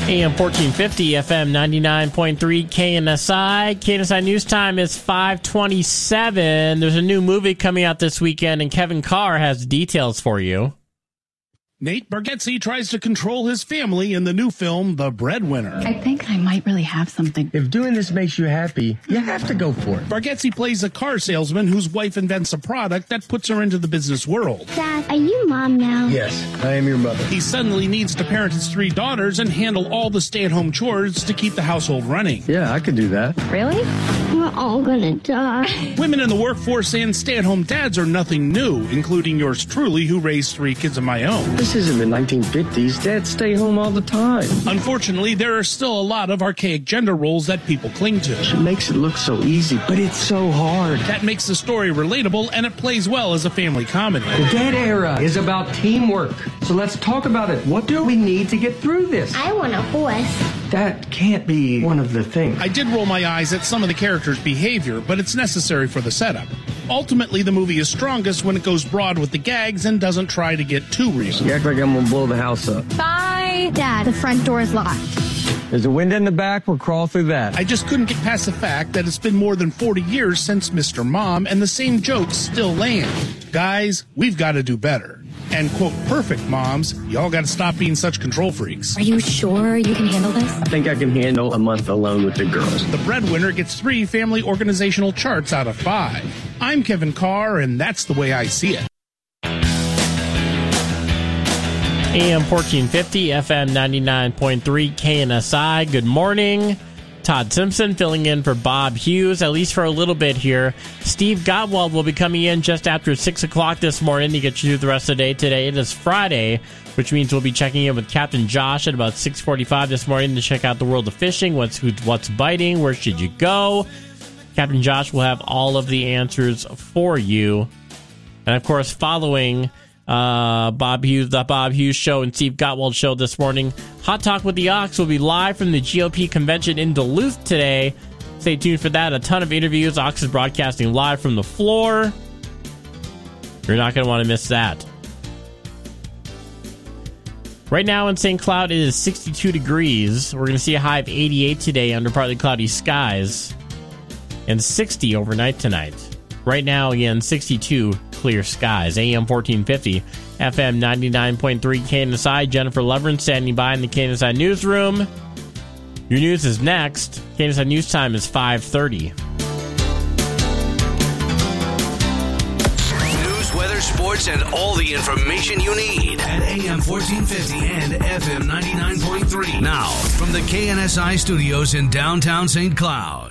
AM 1450, FM 99.3, KNSI. KNSI News Time is 5:27. There's a new movie coming out this weekend, and Kevin Carr has details for you. Nate Bargatze tries to control his family in the new film, The Breadwinner. I think I might really have something. If doing this makes you happy, you have to go for it. Bargatze plays a car salesman whose wife invents a product that puts her into the business world. Dad, are you mom now? Yes, I am your mother. He suddenly needs to parent his 3 daughters and handle all the stay-at-home chores to keep the household running. Yeah, I could do that. Really? We're all gonna die. Women in the workforce and stay-at-home dads are nothing new, including yours truly, who raised 3 kids of my own. This isn't the 1950s. Dads stay home all the time. Unfortunately, there are still a lot of archaic gender roles that people cling to. It makes it look so easy, but it's so hard. That makes the story relatable, and it plays well as a family comedy. The Dad era is about teamwork. So let's talk about it. What do we need to get through this? I want a horse. That can't be one of the things. I did roll my eyes at some of the characters' behavior, but it's necessary for the setup. Ultimately, the movie is strongest when it goes broad with the gags and doesn't try to get too real. You act like I'm gonna blow the house up. Bye. Dad, the front door is locked. There's a window in the back. We'll crawl through that. I just couldn't get past the fact that it's been more than 40 years since Mr. Mom, and the same jokes still land. Guys, we've got to do better. And, quote, perfect moms, y'all got to stop being such control freaks. Are you sure you can handle this? I think I can handle a month alone with the girls. The Breadwinner gets 3 family organizational charts out of 5. I'm Kevin Carr, and that's the way I see it. AM 1450, FM 99.3, KNSI. Good morning. Todd Simpson filling in for Bob Hughes, at least for a little bit here. Steve Gottwald will be coming in just after 6 o'clock this morning to get you through the rest of the day today. It is Friday, which means we'll be checking in with Captain Josh at about 6:45 this morning to check out the world of fishing, what's biting, where should you go. Captain Josh will have all of the answers for you. And, of course, following the Bob Hughes Show and Steve Gottwald Show this morning, Hot Talk with the Ox will be live from the GOP convention in Duluth today. Stay tuned for that. A ton of interviews. Ox is broadcasting live from the floor. You're not going to want to miss that. Right now in St. Cloud, it is 62 degrees. We're going to see a high of 88 today under partly cloudy skies, and 60 overnight tonight. Right now, again, 62 clear skies. AM 1450, FM 99.3 KNSI. Jennifer Leveren standing by in the KNSI newsroom. Your news is next. KNSI News Time is 5:30. News, weather, sports, and all the information you need at AM 1450 and FM 99.3. Now, from the KNSI studios in downtown St. Cloud.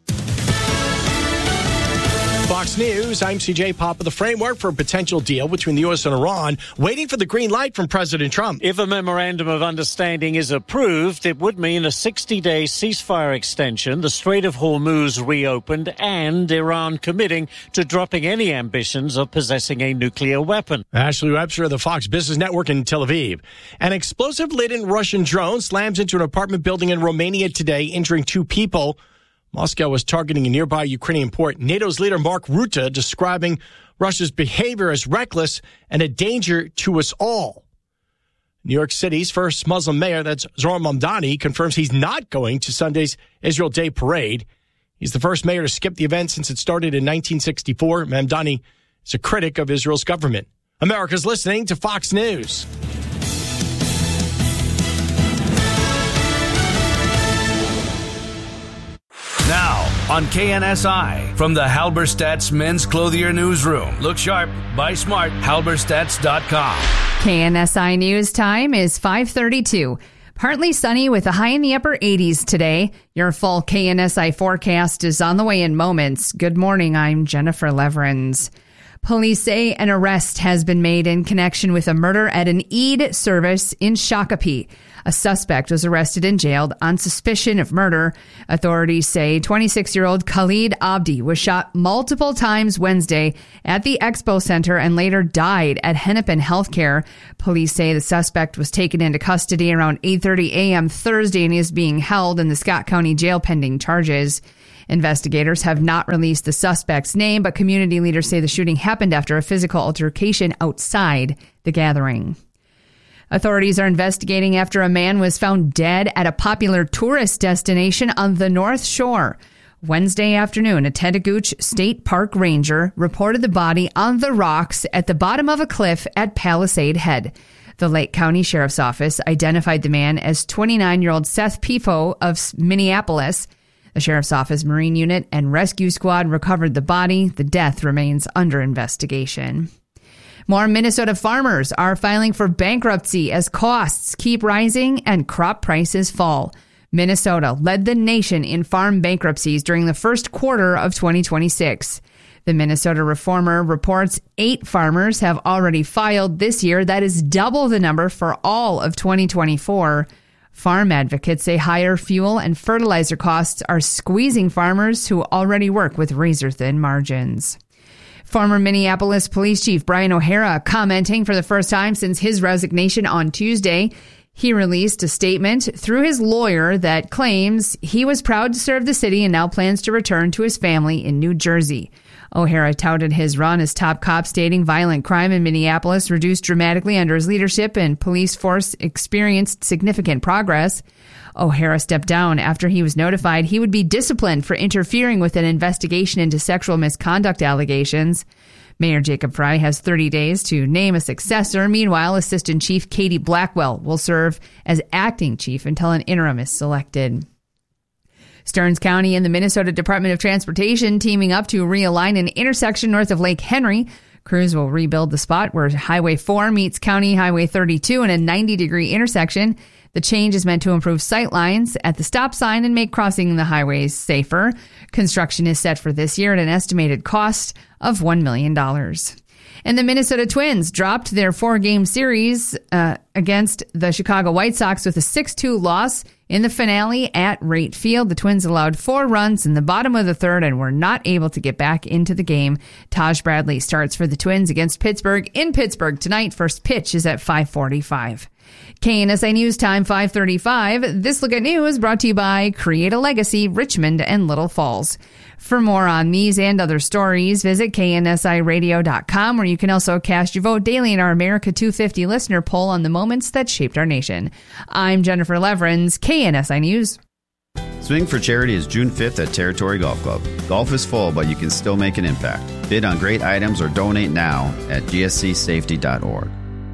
Fox News, I'm CJ Papa. The framework for a potential deal between the U.S. and Iran, waiting for the green light from President Trump. If a memorandum of understanding is approved, it would mean a 60-day ceasefire extension, the Strait of Hormuz reopened, and Iran committing to dropping any ambitions of possessing a nuclear weapon. Ashley Webster of the Fox Business Network in Tel Aviv. An explosive-laden Russian drone slams into an apartment building in Romania today, injuring 2 people. Moscow was targeting a nearby Ukrainian port. NATO's leader Mark Rutte describing Russia's behavior as reckless and a danger to us all. New York City's first Muslim mayor, that's Zohran Mamdani, confirms he's not going to Sunday's Israel Day parade. He's the first mayor to skip the event since it started in 1964. Mamdani is a critic of Israel's government. America's listening to Fox News. Now, on KNSI, from the Halberstadt's Men's Clothier Newsroom. Look sharp, buy smart, halberstadts.com. KNSI News Time is 5:32. Partly sunny with a high in the upper 80s today. Your full KNSI forecast is on the way in moments. Good morning, I'm Jennifer Leverens. Police say an arrest has been made in connection with a murder at an Eid service in Shakopee. A suspect was arrested and jailed on suspicion of murder. Authorities say 26-year-old Khalid Abdi was shot multiple times Wednesday at the Expo Center and later died at Hennepin Healthcare. Police say the suspect was taken into custody around 8:30 a.m. Thursday and is being held in the Scott County Jail pending charges. Investigators have not released the suspect's name, but community leaders say the shooting happened after a physical altercation outside the gathering. Authorities are investigating after a man was found dead at a popular tourist destination on the North Shore. Wednesday afternoon, a Chattagooch State Park ranger reported the body on the rocks at the bottom of a cliff at Palisade Head. The Lake County Sheriff's Office identified the man as 29-year-old Seth Pifo of Minneapolis. The Sheriff's Office Marine Unit and Rescue Squad recovered the body. The death remains under investigation. More Minnesota farmers are filing for bankruptcy as costs keep rising and crop prices fall. Minnesota led the nation in farm bankruptcies during the first quarter of 2026. The Minnesota Reformer reports 8 farmers have already filed this year. That is double the number for all of 2024. Farm advocates say higher fuel and fertilizer costs are squeezing farmers who already work with razor-thin margins. Former Minneapolis Police Chief Brian O'Hara commenting for the first time since his resignation on Tuesday. He released a statement through his lawyer that claims he was proud to serve the city and now plans to return to his family in New Jersey. O'Hara touted his run as top cop, stating violent crime in Minneapolis reduced dramatically under his leadership and police force experienced significant progress. O'Hara stepped down after he was notified he would be disciplined for interfering with an investigation into sexual misconduct allegations. Mayor Jacob Frey has 30 days to name a successor. Meanwhile, Assistant Chief Katie Blackwell will serve as acting chief until an interim is selected. Stearns County and the Minnesota Department of Transportation teaming up to realign an intersection north of Lake Henry. Crews will rebuild the spot where Highway 4 meets County Highway 32 in a 90-degree intersection. The change is meant to improve sight lines at the stop sign and make crossing the highways safer. Construction is set for this year at an estimated cost of $1 million. And the Minnesota Twins dropped their 4-game series against the Chicago White Sox with a 6-2 loss in the finale at Rate Field. The Twins allowed 4 runs in the bottom of the third and were not able to get back into the game. Taj Bradley starts for the Twins against Pittsburgh in Pittsburgh tonight. First pitch is at 5:45. KNSI News Time 5:35. This look at news brought to you by Create a Legacy, Richmond and Little Falls. For more on these and other stories, visit KNSIRadio.com, where you can also cast your vote daily in our America 250 listener poll on the moments that shaped our nation. I'm Jennifer Leverins, KNSI News. Swing for Charity is June 5th at Territory Golf Club. Golf is full, but you can still make an impact. Bid on great items or donate now at gscsafety.org.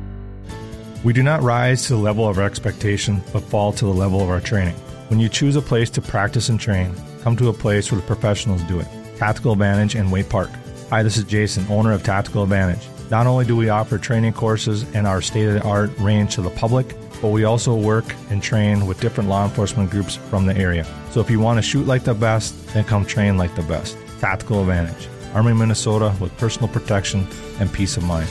We do not rise to the level of our expectation, but fall to the level of our training. When you choose a place to practice and train, come to a place where the professionals do it. Tactical Advantage in Waite Park. Hi, this is Jason, owner of Tactical Advantage. Not only do we offer training courses and our state-of-the-art range to the public, but we also work and train with different law enforcement groups from the area. So if you want to shoot like the best, then come train like the best. Tactical Advantage. Army, Minnesota, with personal protection and peace of mind.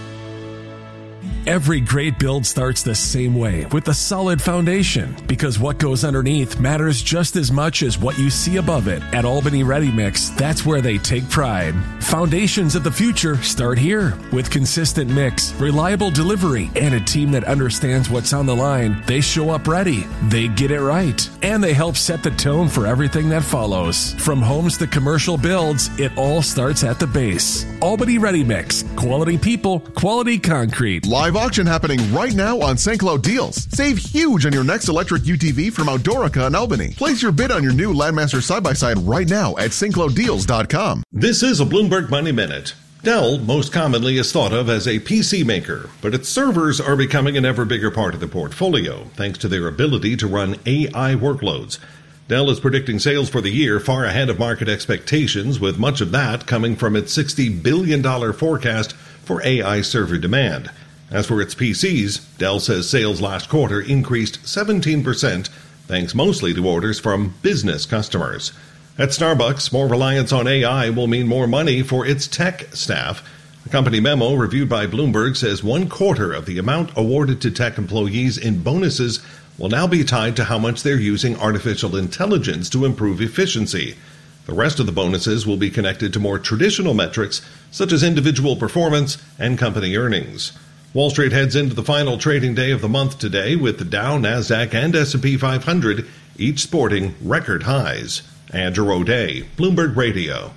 Every great build starts the same way, with a solid foundation, because what goes underneath matters just as much as what you see above it. At Albany Ready Mix, that's where they take pride. Foundations of the future start here. With consistent mix, reliable delivery, and a team that understands what's on the line, they show up ready. They get it right. And they help set the tone for everything that follows. From homes to commercial builds, it all starts at the base. Albany Ready Mix. Quality people, quality concrete. Live auction happening right now on St. Cloud Deals. Save huge on your next electric UTV from Outdoorica in Albany. Place your bid on your new Landmaster side-by-side right now at stclouddeals.com. This is a Bloomberg Money Minute. Dell most commonly is thought of as a PC maker, but its servers are becoming an ever bigger part of the portfolio, thanks to their ability to run AI workloads. Dell is predicting sales for the year far ahead of market expectations, with much of that coming from its $60 billion forecast for AI server demand. As for its PCs, Dell says sales last quarter increased 17%, thanks mostly to orders from business customers. At Starbucks, more reliance on AI will mean more money for its tech staff. A company memo reviewed by Bloomberg says 1/4 of the amount awarded to tech employees in bonuses will now be tied to how much they're using artificial intelligence to improve efficiency. The rest of the bonuses will be connected to more traditional metrics, such as individual performance and company earnings. Wall Street heads into the final trading day of the month today, with the Dow, NASDAQ, and S&P 500 each sporting record highs. Andrew O'Day, Bloomberg Radio.